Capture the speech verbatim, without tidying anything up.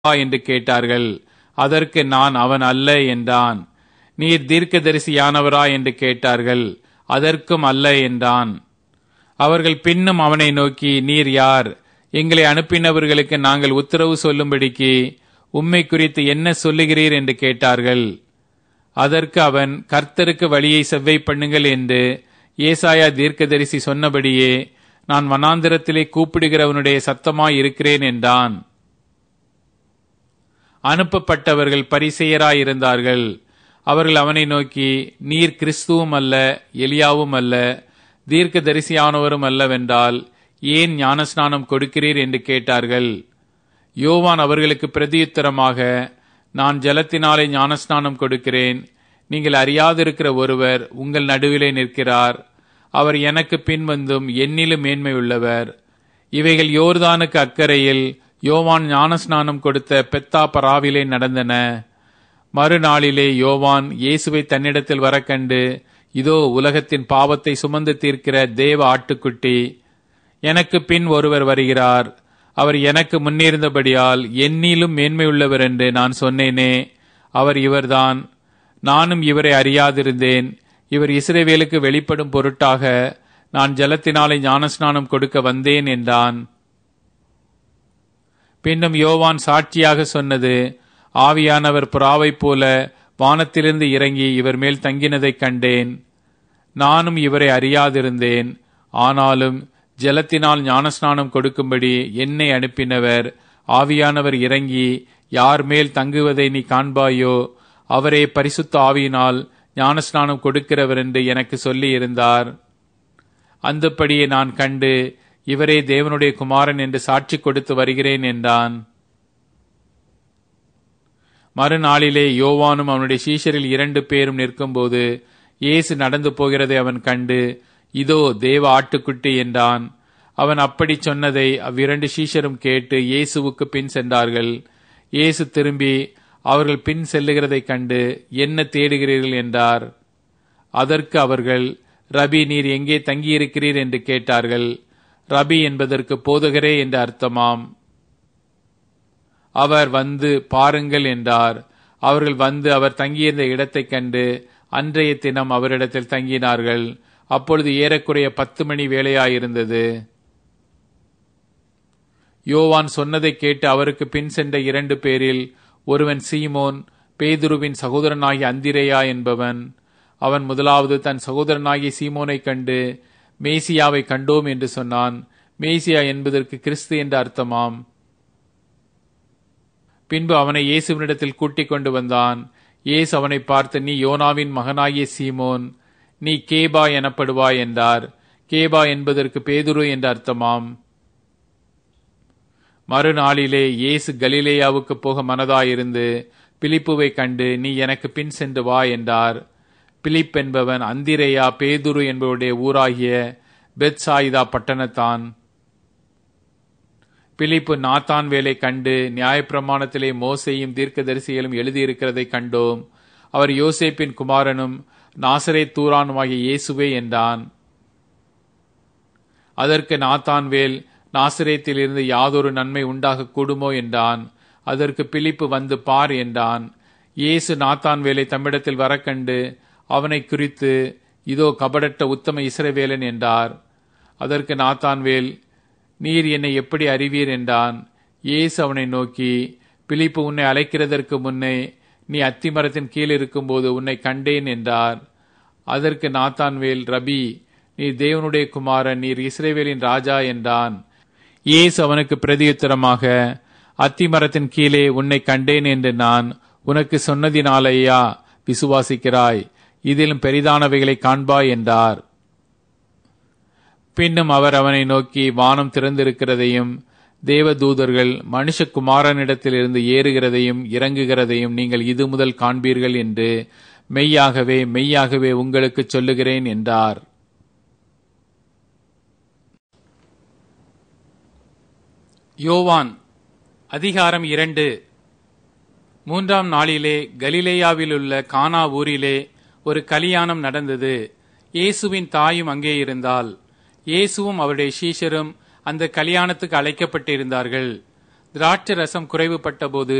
என்று கேட்டார்கள். அதற்கு நான், அவன் அல்ல என்றான். நீர் தீர்க்கதரிசியானவரா என்று கேட்டார்கள். அதற்கும் அல்ல என்றான். அவர்கள் பின்னும் அவனை நோக்கி, நீர் யார்? எங்களை அனுப்பினவர்களுக்கு நாங்கள் உத்தரவு சொல்லும்படிக்கு உம்மை குறித்து என்ன சொல்லுகிறீர் என்று கேட்டார்கள். அதற்கு அவன், கர்த்தருக்கு வழியை செவ்வை பண்ணுங்கள் என்று ஏசாயா தீர்க்கதரிசி சொன்னபடியே நான் வனாந்திரத்திலே கூப்பிடுகிறவனுடைய சத்தமாய் இருக்கிறேன் என்றான். அனுப்பப்பட்டவர்கள் பரிசேயராயிருந்தார்கள். அவர்கள் அவனை நோக்கி, நீர் கிறிஸ்துவும் அல்ல, எலியாவும் அல்ல, தீர்க்க தரிசியானவரும் அல்லவென்றால் ஏன் ஞானஸ்நானம் கொடுக்கிறீர் என்று கேட்டார்கள். யோவான் அவர்களுக்கு பிரதியுத்தரமாக, நான் ஜலத்தினாலே ஞானஸ்நானம் கொடுக்கிறேன். நீங்கள் அறியாதிருக்கிற ஒருவர் உங்கள் நடுவிலே நிற்கிறார். அவர் எனக்கு பின்வந்தும் என்னிலும் மேன்மை உள்ளவர். இவைகள் யோர்தானுக்கு அக்கறையில் யோவான் ஞானஸ்நானம் கொடுத்த பெத்தா பராவிலே நடந்தன. மறுநாளிலே யோவான் இயேசுவை தன்னிடத்தில் வர கண்டு, இதோ உலகத்தின் பாவத்தை சுமந்து தீர்க்கிற தேவ ஆட்டுக்குட்டி, எனக்கு பின் ஒருவர் வருகிறார், அவர் எனக்கு முன்னிருந்தபடியால் என்னிலும் மேன்மையுள்ளவர் என்று நான் சொன்னேனே, அவர் இவர்தான். நானும் இவரை அறியாதிருந்தேன். இவர் இஸ்ரவேலுக்கு வெளிப்படும் பொருட்டாக நான் ஜலத்தினாலே ஞானஸ்நானம் கொடுக்க வந்தேன் என்றான். பின்னும் யோவான் சாட்சியாக சொன்னது, ஆவியானவர் புறாவைப் போல வானத்திலிருந்து இறங்கி இவர் மேல் தங்கினதைக் கண்டேன். நானும் இவரை அறியாதிருந்தேன். ஆனாலும் ஜலத்தினால் ஞானஸ்நானம் கொடுக்கும்படி என்னை அனுப்பினவர் ஆவியானவர் இறங்கி யார் மேல் தங்குவதை நீ காண்பாயோ, அவரே பரிசுத்த ஆவியினால் ஞானஸ்நானம் கொடுக்கிறவர் என்று எனக்கு சொல்லி இருந்தார். அந்தப்படியே நான் கண்டு இவரே தேவனுடைய குமாரன் என்று சாட்சி கொடுத்து வருகிறேன் என்றான். மறுநாளிலே யோவானும் அவனுடைய சீஷரில் இரண்டு பேரும் நிற்கும்போது இயேசு நடந்து போகிறதை அவன் கண்டு, இதோ தேவ ஆட்டுக்குட்டி என்றான். அவன் அப்படி சொன்னதை அவ்விரண்டு சீஷரும் கேட்டு இயேசுவுக்கு பின் சென்றார்கள். இயேசு திரும்பி அவர்கள் பின் செல்லுகிறதைக் கண்டு, என்ன தேடுகிறீர்கள் என்றார். அதற்கு அவர்கள், ரபி, நீர் எங்கே தங்கியிருக்கிறீர் என்று கேட்டார்கள். ரபி என்பதற்கு போதகரே என்று அர்த்தமாம். அவர் வந்து பாருங்கள் என்றார். அவர்கள் வந்து அவர் தங்கியிருந்த இடத்தைக் கண்டு அன்றைய தினம் அவரிடத்தில் தங்கினார்கள். அப்பொழுது ஏறக்குறைய பத்து மணி வேளையாயிருந்தது. யோவான் சொன்னதை கேட்டு அவருக்கு பின் சென்ற இரண்டு பேரில் ஒருவன் சீமோன், பேதுருவின் சகோதரனாகிய அந்திரேயா என்பவன். அவன் முதலாவது தன் சகோதரனாகிய சீமோனை கண்டு, மேசியாவை கண்டோம் என்று சொன்னான். மேசியா என்பதற்கு கிறிஸ்து என்று அர்த்தமாம். பின்பு அவனை இயேசுவினிடத்தில் கூட்டிக் கொண்டு வந்தான். இயேசு அவனை பார்த்து, நீ யோனாவின் மகனாகிய சீமோன், நீ கேபா எனப்படுவாய் என்றார். கேபா என்பதற்கு பேதுரு என்று அர்த்தமாம். மறுநாளிலே இயேசு கலிலேயாவுக்கு போக மனதாயிருந்து பிலிப்புவை கண்டு, நீ எனக்கு பின் சென்று வா என்றார். பிலிப் என்பவன் அந்திரேயா பேதுரு என்பவருடைய ஊராகிய பெத்சாயிதா பட்டணத்தான். பிலிப்பு நாத்தான் வேலை கண்டு, நியாயப்பிரமாணத்திலே மோசேயும் தீர்க்கதரிசிகளும் எழுதியிருக்கிறதை கண்டோம், அவர் யோசேப்பின் குமாரனும் நாசரேத் தூரானுமாகிய இயேசுவே என்றான். அதற்கு நாத்தான்வேல், நாசரேத்திலிருந்து யாதொரு நன்மை உண்டாக கூடுமோ என்றான். அதற்கு பிலிப்பு, வந்து பார் என்றான். இயேசு நாத்தான்வேலை தம்மிடத்தில் வர கண்டு அவனை குறித்து, இதோ கபடற்ற உத்தம இஸ்ரவேலன் என்றார். அதற்கு நாத்தான்வேல், நீர் என்னை எப்படி அறிவீர் என்றான். இயேசு அவனை நோக்கி, பிலிப்பு உன்னை அழைக்கிறதற்கு முன்னே நீ அத்திமரத்தின் கீழ் இருக்கும்போது உன்னை கண்டேன் என்றார். அதற்கு நாத்தான்வேல், ரபி, நீர் தேவனுடைய குமாரன், நீர் இஸ்ரவேலின் ராஜா என்றான். இயேசு அவனுக்கு பிரதியுத்தரமாக, அத்திமரத்தின் கீழே உன்னை கண்டேன் என்று நான் உனக்கு சொன்னதினாலேயா விசுவாசிக்கிறாய்? இதிலும் பெரிதானவைகளை காண்பாய் என்றார். பின்னும் அவர் அவனை நோக்கி, வானம் திறந்திருக்கிறதையும் தேவதூதர்கள் மனுஷகுமாரனிடத்திலிருந்து ஏறுகிறதையும் இறங்குகிறதையும் நீங்கள் இது முதல் காண்பீர்கள் என்று மெய்யாகவே மெய்யாகவே உங்களுக்கு சொல்லுகிறேன் என்றார். யோவான் அதிகாரம் இரண்டு. மூன்றாம் நாளிலே கலிலேயாவிலுள்ள கானா ஊரிலே ஒரு கலியாணம் நடந்தது. இயேசுவின் தாயும் அங்கே இருந்தாள். இயேசுவும் அவருடைய சீஷரும் அந்த கல்யாணத்துக்கு அழைக்கப்பட்டிருந்தார்கள். திராட்சை ரசம் குறைவுபட்ட போது